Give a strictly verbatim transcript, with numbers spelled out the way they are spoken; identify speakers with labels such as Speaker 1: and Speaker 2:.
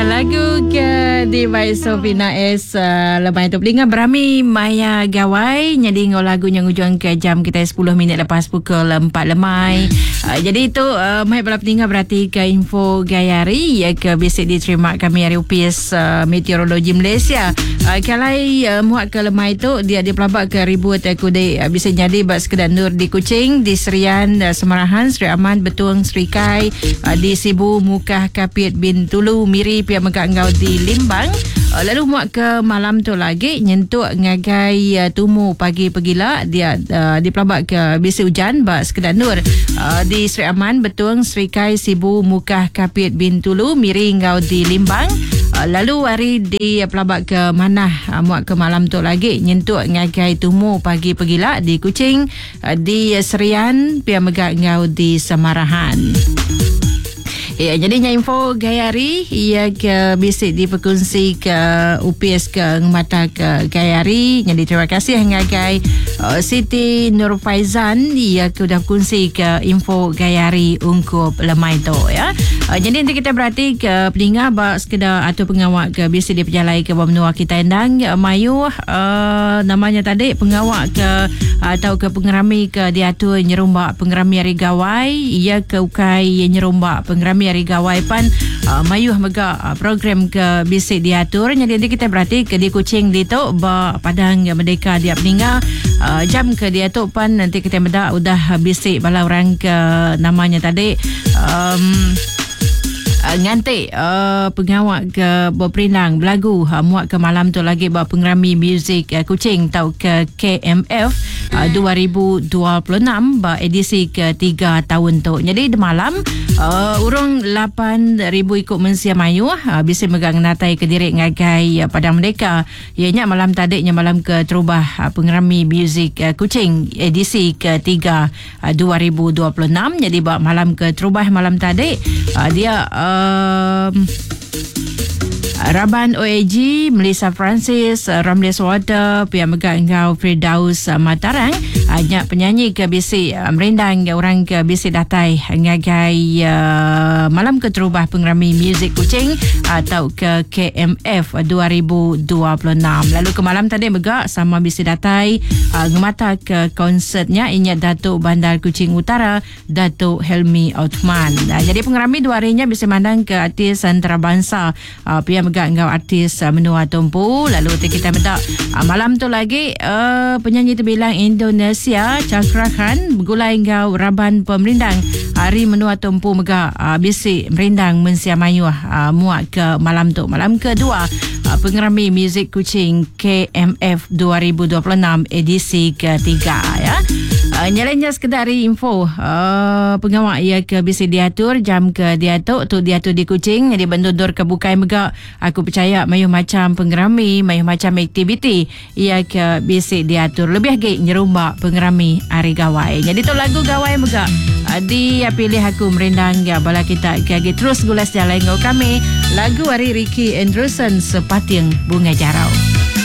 Speaker 1: Ya, lagu ke di by Sofina S uh, lepas itu pelingan berami Maya Gawai nyadi ngau lagu yang ujung ke jam kita sepuluh minit lepas pukul empat lemai. Uh, jadi itu uh, mai bala pelingan berarti ke info gayari ya ke bisik diterima kami dari U P S uh, Meteorologi Malaysia. Uh, kalai uh, muat ke lemai itu dia dipelabak ke ribu tekudai uh, bisa jadi bak sekedar nur di Kuching, di Serian, uh, Semarahan, Seri Aman, Betuang, Seri Kai, uh, di Sibu, Mukah, Kapit bin Tulu, Miri, pihak Megak Ngau di Limbang. Uh, lalu muat ke malam tu lagi nyentuk ngagai uh, tumu pagi pegila dia uh, dipelabak ke bisi hujan bak sekedar nur uh, di Seri Aman, Betuang, Seri Kai, Sibu, Mukah, Kapit bin Tulu, Miri Ngau di Limbang. Uh, lalu hari di uh, pelabak ke Manah uh, muat ke malam tu lagi nyentuk ngagai tumu pagi pegila di Kuching, uh, di uh, Serian, pihak Megak Ngau di Semarahan. Ya, jadinya info Gayari ia ke bisik diperkongsi ke U P S ke Ngemata ke Gayari. Jadi terima kasih ngagai uh, Siti Nur Faizan ia ke dah kongsi ke info Gayari ungkup lemai tu ya. Uh, jadi nanti kita berarti ke pelinga bak sekedar atau pengawak ke bisik diperjalai ke benua kita endang uh, mayu uh, namanya tadi pengawak ke atau ke pengerami ke diatur nyerumbak pengerami hari gawai ia ke ukai nyerumbak pengerami hari gawai pan uh, mayuh mega uh, program ke bisik diatur. Jadi nanti kita berarti ke di Kuching di tu ba Padang Merdeka dia peninggal uh, jam ke dia tu pan nanti kita medak udah bisik bala orang ke namanya tadi um, Uh, ngantik uh, pengawak ke berperindang belagu uh, muat ke malam tu lagi bawa pengerami muzik uh, Kuching tau ke K M F uh, dua ribu dua puluh enam bawa edisi ke tiga tahun tu. Jadi di malam uh, urung lapan ribu ikut mensia mayu uh, bisa megang natai ke diri ngagai uh, Padang Merdeka. Ianya malam tadiknya malam ke terubah uh, pengerami muzik uh, Kuching edisi ke tiga uh, dua ribu dua puluh enam. Jadi bawa malam ke terubah malam tadik uh, dia uh, Um, Raban O A G, Melissa Francis, Ramlis Water, pihak Megak Ngau Firdaus Matarang, banyak penyanyi ke bisik merindang orang ke bisik datai ngagai uh, malam keterubah pengerami muzik Kuching atau ke K M F dua ribu dua puluh enam. Lalu ke malam tadi Megak sama bisik datai uh, ngemata ke konsertnya ingat Datuk Bandar Kuching Utara Datuk Helmi Othman. Uh, jadi pengerami dua harinya bisa mandang ke artis antarabangsa uh, pihak Megak Ngau artis uh, menua tumpu. Lalu kita minta uh, malam tu lagi uh, penyanyi terbilang Indonesia Cakra Khan bergulai Ngau Raban Pemerindang hari menua tumpu Megak uh, bisik merindang mensia mayu uh, muat ke malam tu malam kedua uh, pengerami muzik Kuching K M F dua ribu dua puluh enam edisi ketiga ya. Uh, nyalanya sekedar info uh, pengawak ia ke bisik diatur jam ke diatur tu diatur di Kuching jadi bendur ke bukai Megak. Aku percaya mayuh macam pengerami mayuh macam aktiviti ia ke bisik diatur lebih lagi nyerumbak pengerami hari gawai. Jadi tu lagu gawai Megak uh, dia pilih aku merindang ya bala kita gagi terus gulas jalan ngau kami lagu hari Ricky Anderson Sepating Bunga Jarau.